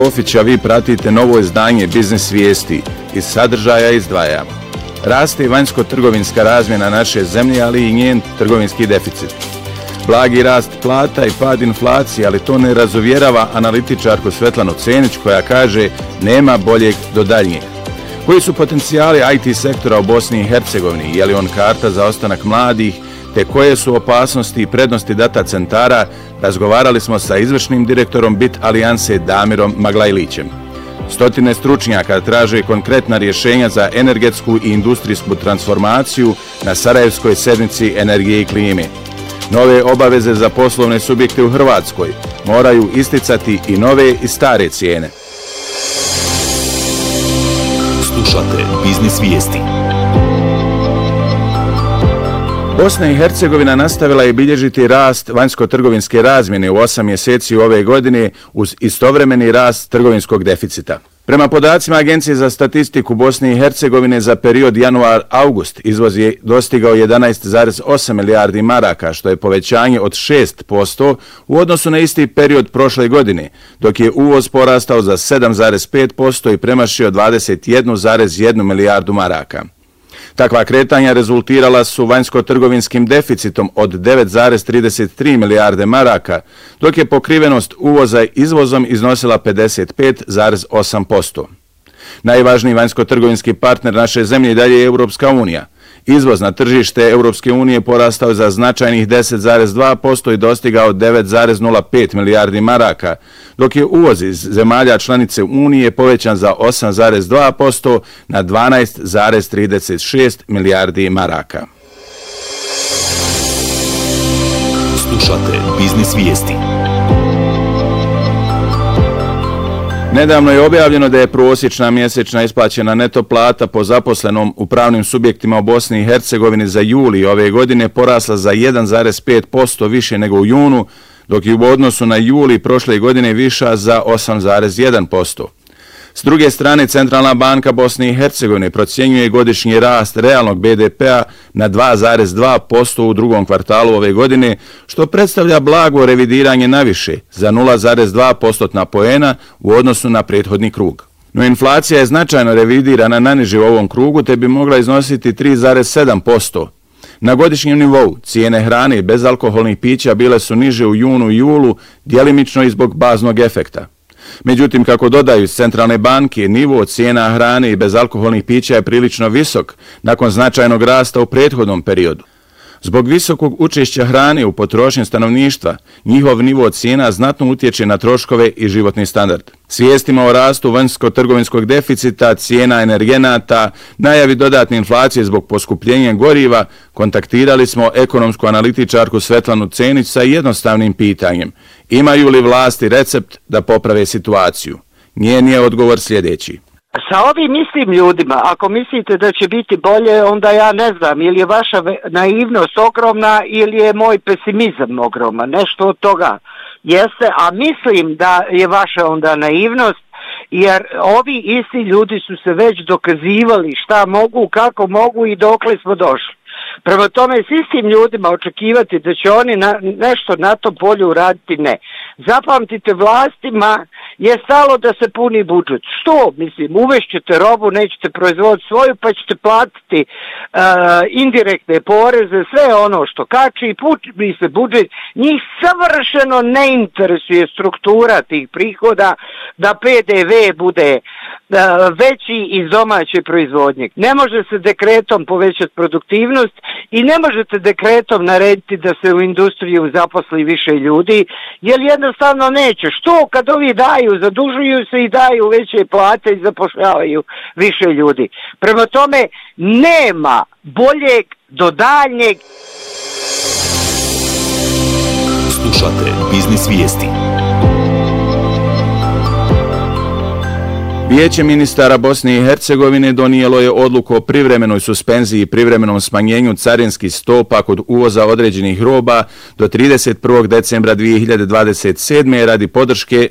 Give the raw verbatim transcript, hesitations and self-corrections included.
Ofić, a vi pratite novo izdanje Biznis vijesti. Iz sadržaja izdvajamo. Raste vanjsko-trgovinska razmjena naše zemlje, ali i njen trgovinski deficit. Blagi rast plata i pad inflacije, ali to ne razuvjerava analitičarku Svetlanu Cenić koja kaže nema boljeg do daljnjeg. Koji su potencijali I T sektora u Bosni i Hercegovini? Je li on karta za ostanak mladih? Te koje su opasnosti i prednosti data centara, razgovarali smo sa izvršnim direktorom Bit Alijanse Damirom Maglajlićem. Stotine stručnjaka traže konkretna rješenja za energetsku i industrijsku transformaciju na Sarajevskoj sedmici energije i klime. Nove obaveze za poslovne subjekte u Hrvatskoj moraju isticati i nove i stare cijene. Slušate Biznis vijesti. Bosna i Hercegovina nastavila je bilježiti rast vanjsko-trgovinske razmjene u osam mjeseci ove godine uz istovremeni rast trgovinskog deficita. Prema podacima Agencije za statistiku Bosne i Hercegovine za period januar-august izvoz je dostigao jedanaest zarez osam milijardi maraka, što je povećanje od šest posto u odnosu na isti period prošle godine, dok je uvoz porastao za sedam zarez pet posto i premašio dvadeset jedan zarez jedan milijardu maraka. Takva kretanja rezultirala su vanjsko-trgovinskim deficitom od devet zarez trideset tri milijarde maraka, dok je pokrivenost uvoza izvozom iznosila pedeset pet zarez osam posto. Najvažniji vanjsko-trgovinski partner naše zemlje dalje je Europska unija. Izvoz na tržište Europske unije porastao za značajnih deset zarez dva posto i dostigao devet zarez nula pet milijardi maraka, dok je uvoz iz zemalja članice Unije povećan za osam zarez dva posto na dvanaest zarez trideset šest milijardi maraka. Slušate Biznis vijesti. Nedavno je objavljeno da je prosječna mjesečna isplaćena neto plata po zaposlenom u pravnim subjektima u Bosni i Hercegovini za juli ove godine porasla za jedan zarez pet posto više nego u junu, dok je u odnosu na juli prošle godine viša za osam zarez jedan posto. S druge strane, Centralna banka Bosne i Hercegovine procjenjuje godišnji rast realnog B D P-a na dva zarez dva posto u drugom kvartalu ove godine, što predstavlja blago revidiranje naviše za nula zarez dva postotna poena u odnosu na prethodni krug. No inflacija je značajno revidirana naniže u ovom krugu te bi mogla iznositi tri zarez sedam posto. Na godišnjem nivou cijene hrane i bezalkoholnih pića bile su niže u junu i julu, djelimično i zbog baznog efekta. Međutim, kako dodaju iz Centralne banke, nivo cijena hrane i bezalkoholnih pića je prilično visok nakon značajnog rasta u prethodnom periodu. Zbog visokog učešća hrane u potrošnji stanovništva, njihov nivo cijena znatno utječe na troškove i životni standard. Svijestima o rastu vanjsko-trgovinskog deficita, cijena energenata, najavi dodatne inflacije zbog poskupljenja goriva, kontaktirali smo ekonomsku analitičarku Svetlanu Cenić sa jednostavnim pitanjem: imaju li vlasti recept da poprave situaciju? Njen je odgovor sljedeći. Sa ovim istim ljudima, ako mislite da će biti bolje, onda ja ne znam, ili je vaša naivnost ogromna ili je moj pesimizam ogroman, nešto od toga jeste, a mislim da je vaša onda naivnost, jer ovi isti ljudi su se već dokazivali šta mogu, kako mogu i dokle smo došli. Prema tome, s istim ljudima očekivati da će oni na, nešto na tom polju uraditi, ne. Zapamtite, vlastima je stalo da se puni budžet. Što? Mislim, uvešćete robu, nećete proizvoditi svoju, pa ćete platiti uh, indirektne poreze, sve ono što kači i puni se budžet. Njih savršeno ne interesuje struktura tih prihoda, da P D V bude uh, veći iz domaće proizvodnje. Ne može se dekretom povećati produktivnost i ne možete dekretom narediti da se u industriju zaposli više ljudi, jer jednostavno neće. Što kad ovi daju, zadužuju se i daju veće plate i zapošljavaju više ljudi. Prema tome, nema boljeg do daljnjeg. Slušate Biznis vijesti. Vijeće ministara Bosne i Hercegovine donijelo je odluku o privremenoj suspenziji i privremenom smanjenju carinskih stopa kod uvoza određenih roba do trideset prvog decembra dvije hiljade dvadeset sedme radi podrške